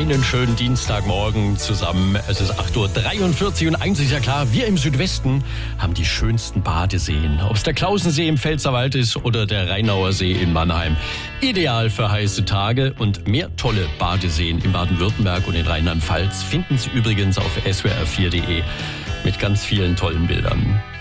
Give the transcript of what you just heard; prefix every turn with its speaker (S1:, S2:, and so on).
S1: einen schönen Dienstagmorgen zusammen. Es ist 8.43 Uhr und eins ist ja klar, wir im Südwesten haben die schönsten Badeseen. Ob es der Klausensee im Pfälzerwald ist oder der Rheinauer See in Mannheim. Ideal für heiße Tage und mehr tolle Badeseen in Baden-Württemberg und in Rheinland-Pfalz finden Sie übrigens auf swr4.de mit ganz vielen tollen Bildern.